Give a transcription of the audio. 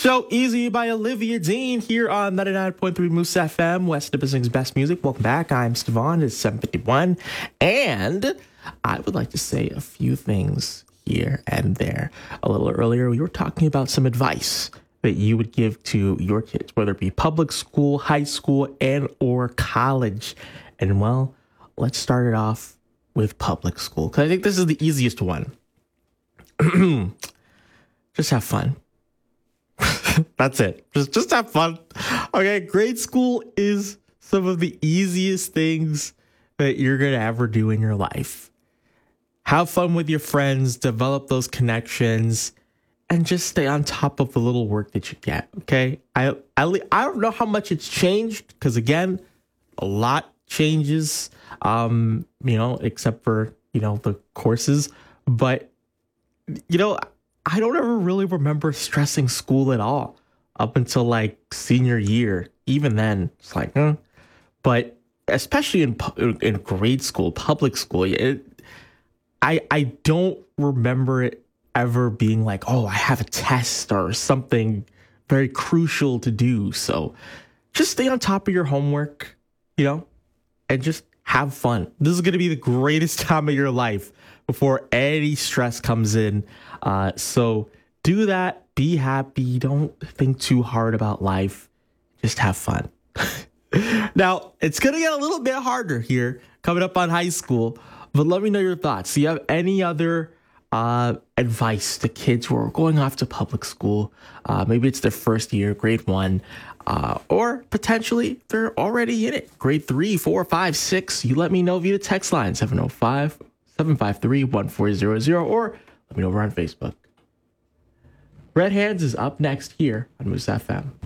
So Easy by Olivia Dean here on 99.3 Moose FM, West Nipissing's best music. Welcome back. I'm Stefan. It's 7:51. And I would like to say a few things here and there. A little earlier, we were talking about some advice that you would give to your kids, whether it be public school, high school, and or college. And well, let's start it off with public school, because I think this is the easiest one. Just have fun. That's it. Just have fun. Okay, grade school is some of the easiest things that you're going to ever do in your life. Have fun with your friends, develop those connections, and just stay on top of the little work that you get, okay? I don't know how much it's changed, because again, a lot changes, except for, the courses. But, I don't ever really remember stressing school at all up until like senior year. Even then, it's like, But especially in grade school, public school, I don't remember it ever being like, oh, I have a test or something very crucial to do. So just stay on top of your homework, and just have fun. This is going to be the greatest time of your life before any stress comes in. So do that. Be happy. Don't think too hard about life. Just have fun. Now, it's going to get a little bit harder here coming up on high school, but let me know your thoughts. Do you have any other advice to kids who are going off to public school? Maybe it's their first year, grade 1, or potentially they're already in it. Grade 3, 4, 5, 6. You let me know via the text line 705-753-1400, or let me know over on Facebook. Red Hands is up next here on Moose FM.